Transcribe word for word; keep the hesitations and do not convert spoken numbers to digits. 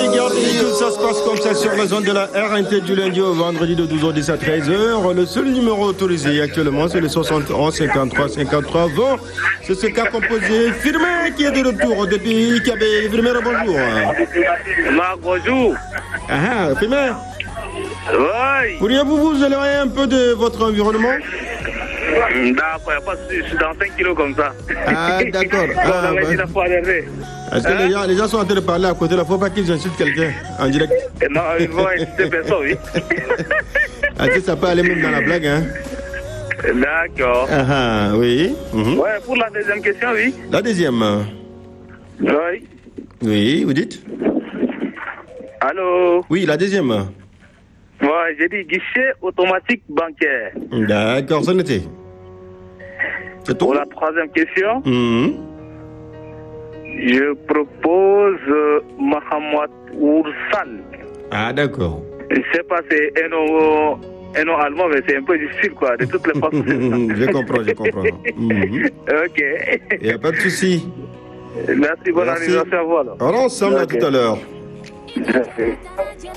et gardez tout ça se passe comme ça sur la zone de la R N T du lundi au vendredi de douze heures dix à treize heures. Le seul numéro autorisé actuellement c'est le soixante et onze cinquante-trois cinquante-trois vingt. C'est ce qu'a composé Firmin qui est de retour depuis Kabé. Firmin, bonjour. Ma, bonjour. Ah, Firmin. Oui. Pourriez-vous vous éloigner un peu de votre environnement? D'accord, pas je suis dans cinq kilos comme ça. Ah, d'accord. Ah, bah. Est-ce que les gens, les gens sont en train de parler à côté? Il ne faut pas qu'ils insultent quelqu'un en direct. Non, ils vont insulter personne, oui. Ah, tu sais, ça peut aller même dans la blague, hein? D'accord. Ah, ah, oui. Mm-hmm. Ouais, pour la deuxième question, oui. La deuxième. Oui. Oui, vous dites? Allô? Oui, la deuxième. Ouais, j'ai dit guichet automatique bancaire. D'accord, ça n'était. C'est tout? Pour la troisième question, mm-hmm. je propose euh, Mahamad Oursal. Ah, d'accord. Je ne sais pas, c'est un nom, un nom allemand, mais c'est un peu difficile, quoi, de toutes les façons. Je comprends, je comprends. Mm-hmm. Ok. Il n'y a pas de souci. Merci, bon anniversaire à vous. Alors, ensemble, okay. À tout à l'heure. Merci.